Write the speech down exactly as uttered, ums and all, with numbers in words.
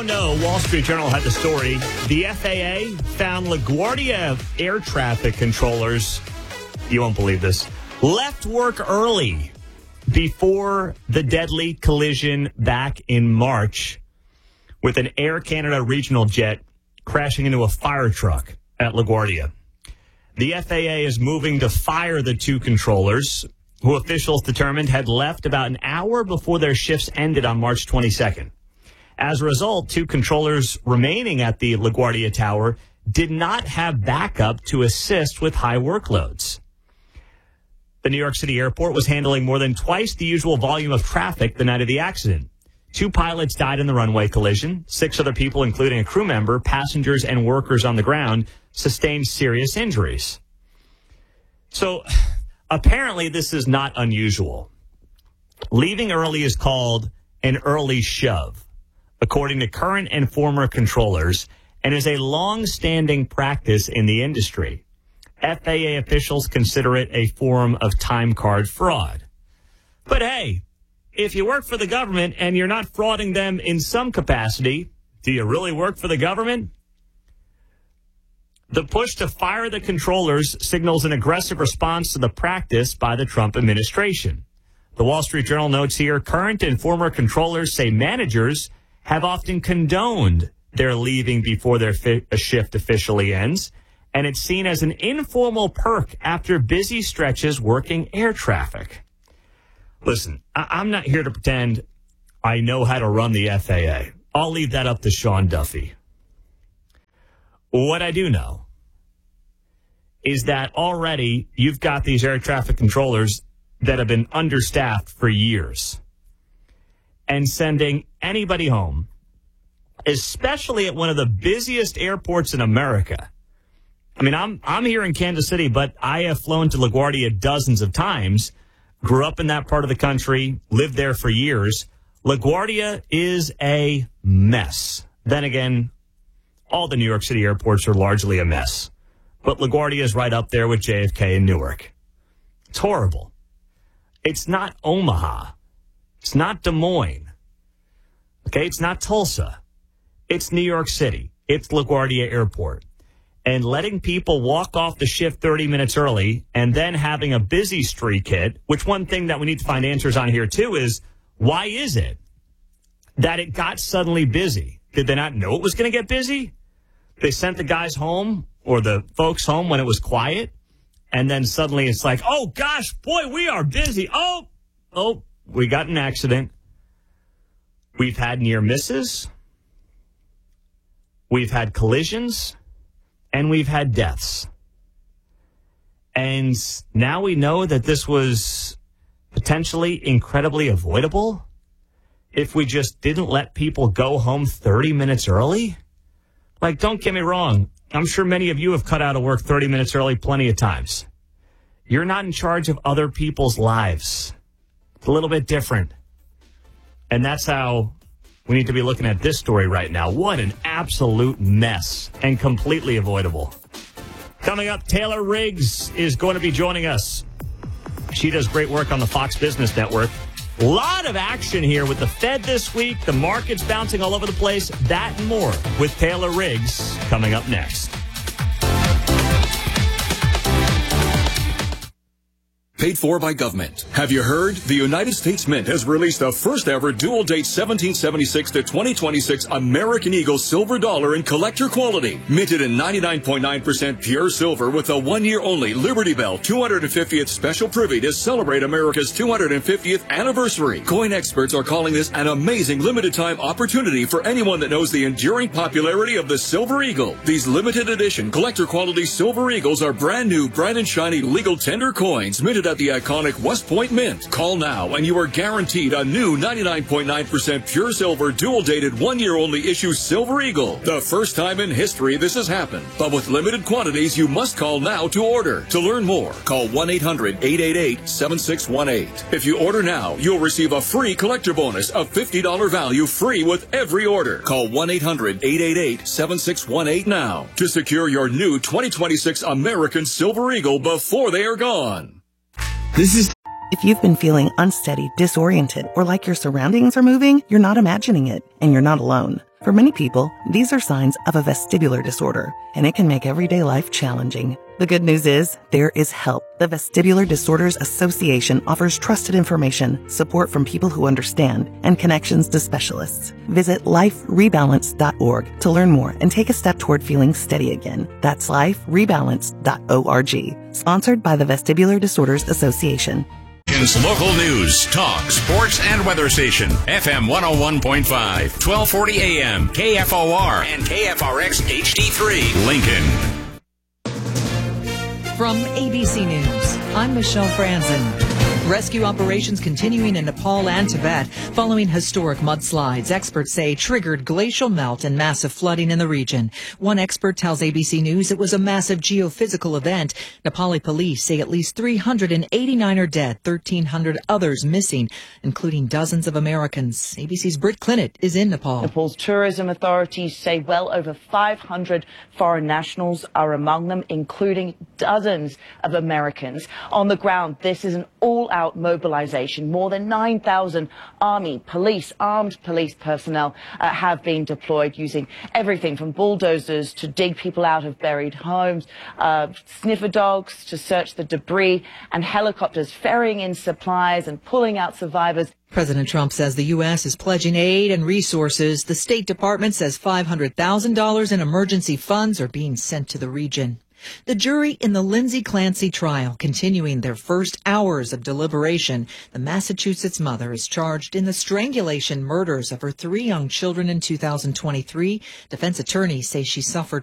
know, Wall Street Journal had the story. The F A A found LaGuardia air traffic controllers, you won't believe this, left work early before the deadly collision back in March with an Air Canada regional jet crashing into a fire truck at LaGuardia. The F A A is moving to fire the two controllers, who officials determined had left about an hour before their shifts ended on March twenty-second. As a result, two controllers remaining at the LaGuardia Tower did not have backup to assist with high workloads. The New York City airport was handling more than twice the usual volume of traffic the night of the accident. Two pilots died in the runway collision. Six other people, including a crew member, passengers, and workers on the ground, sustained serious injuries. So apparently this is not unusual. Leaving early is called an early shove, according to current and former controllers, and is a long-standing practice in the industry. F A A officials consider it a form of time card fraud. But hey, if you work for the government and you're not frauding them in some capacity, do you really work for the government? The push to fire the controllers signals an aggressive response to the practice by the Trump administration. The Wall Street Journal notes here, current and former controllers say managers have often condoned their leaving before their fi- shift officially ends, and it's seen as an informal perk after busy stretches working air traffic. Listen, I- I'm not here to pretend I know how to run the F A A. I'll leave that up to Sean Duffy. What I do know is that already you've got these air traffic controllers that have been understaffed for years, and sending anybody home, especially at one of the busiest airports in America. I mean, I'm I'm here in Kansas City, but I have flown to LaGuardia dozens of times, grew up in that part of the country, lived there for years. LaGuardia is a mess. Then again, all the New York City airports are largely a mess. But LaGuardia is right up there with J F K and Newark. It's horrible. It's not Omaha. It's not Des Moines. Okay, it's not Tulsa. It's New York City. It's LaGuardia Airport. And letting people walk off the shift thirty minutes early and then having a busy streak hit, which one thing that we need to find answers on here too is, why is it that it got suddenly busy? Did they not know it was going to get busy? They sent the guys home or the folks home when it was quiet, and then suddenly it's like, oh gosh, boy, we are busy. Oh, oh, we got an accident. We've had near misses. We've had collisions. And we've had deaths. And now we know that this was potentially incredibly avoidable if we just didn't let people go home thirty minutes early. Like, don't get me wrong. I'm sure many of you have cut out of work thirty minutes early plenty of times. You're not in charge of other people's lives. It's a little bit different. And that's how we need to be looking at this story right now. What an absolute mess and completely avoidable. Coming up, Taylor Riggs is going to be joining us. She does great work on the Fox Business Network. A lot of action here with the Fed this week. The market's bouncing all over the place. That and more with Taylor Riggs coming up next. Paid for by government. Have you heard? The United States Mint has released the first ever dual date seventeen seventy-six to twenty twenty-six American Eagle silver dollar in collector quality. Minted in ninety-nine point nine percent pure silver with a one year only Liberty Bell two hundred fiftieth special privy to celebrate America's two hundred fiftieth anniversary. Coin experts are calling this an amazing limited time opportunity for anyone that knows the enduring popularity of the Silver Eagle. These limited edition collector quality Silver Eagles are brand new, bright and shiny legal tender coins minted at the iconic West Point Mint. Call now and you are guaranteed a new ninety-nine point nine percent pure silver dual-dated one-year-only issue Silver Eagle. The first time in history this has happened. But with limited quantities, you must call now to order. To learn more, call one eight hundred eight eight eight seven six one eight. If you order now, you'll receive a free collector bonus of fifty dollars value free with every order. Call one eight hundred eight eight eight seven six one eight now to secure your new twenty twenty-six American Silver Eagle before they are gone. This is... If you've been feeling unsteady, disoriented, or like your surroundings are moving, you're not imagining it, and you're not alone. For many people, these are signs of a vestibular disorder, and it can make everyday life challenging. The good news is, there is help. The Vestibular Disorders Association offers trusted information, support from people who understand, and connections to specialists. Visit life rebalance dot org to learn more and take a step toward feeling steady again. That's life rebalance dot org. Sponsored by the Vestibular Disorders Association. Local news, talk, sports, and weather station. F M one oh one point five, twelve forty A M, K F O R, and K F R X H D three, Lincoln. From A B C News, I'm Michelle Franzen. Rescue operations continuing in Nepal and Tibet following historic mudslides experts say triggered glacial melt and massive flooding in the region. One expert tells A B C News it was a massive geophysical event. Nepali police say at least three hundred eighty-nine are dead, thirteen hundred others missing, including dozens of Americans. A B C's Britt Clinnett is in Nepal. Nepal's tourism authorities say well over five hundred foreign nationals are among them, including dozens of Americans. On the ground, this is an all-out mobilization. More than nine thousand army, police, armed police personnel uh, have been deployed using everything from bulldozers to dig people out of buried homes, uh, sniffer dogs to search the debris, and helicopters ferrying in supplies and pulling out survivors. President Trump says the U S is pledging aid and resources. The State Department says five hundred thousand dollars in emergency funds are being sent to the region. The jury in the Lindsay Clancy trial continuing their first hours of deliberation. The Massachusetts mother is charged in the strangulation murders of her three young children in two thousand twenty-three. Defense attorneys say she suffered